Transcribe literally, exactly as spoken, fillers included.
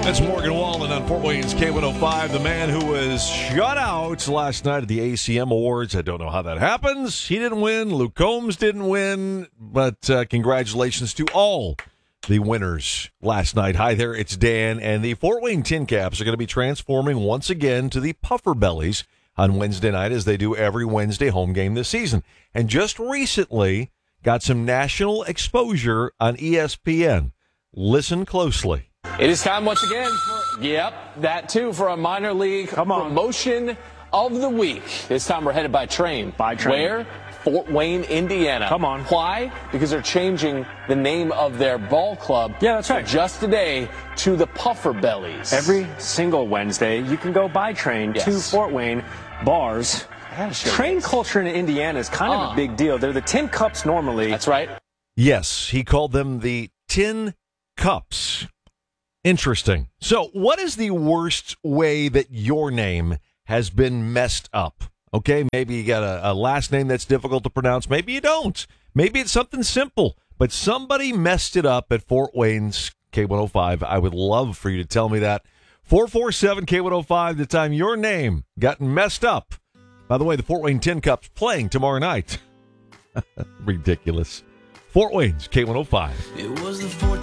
That's Morgan Wallen on Fort Wayne's K one oh five, the man who was shut out last night at the A C M Awards. I don't know how that happens. He didn't win. Luke Combs didn't win. But uh, congratulations to all the winners last night. Hi there, it's Dan. And the Fort Wayne Tin Caps are going to be transforming once again to the Puffer Bellies on Wednesday night, as they do every Wednesday home game this season. And just recently got some national exposure on E S P N. Listen closely. It is time once again for, yep, that too, for a minor league Come on. promotion of the week. This time we're headed by train. By train. Where? Fort Wayne, Indiana. Come on. Why? Because they're changing the name of their ball club. Yeah, that's right. Just today to the Puffer Bellies. Every single Wednesday, you can go by train Yes. to Fort Wayne bars. Train culture in Indiana is kind of Uh. a big deal. They're the Tin Cups normally. That's right. Yes, he called them the Tin Cups. Interesting. So, what is the worst way that your name has been messed up? Okay, maybe you got a, a last name that's difficult to pronounce. Maybe you don't. Maybe it's something simple, but somebody messed it up at Fort Wayne's K one oh five. I would love for you to tell me that. four four seven K one oh five, the time your name got messed up. By the way, the Fort Wayne Tin Cups playing tomorrow night. Ridiculous. Fort Wayne's K one oh five. It was the fourteenth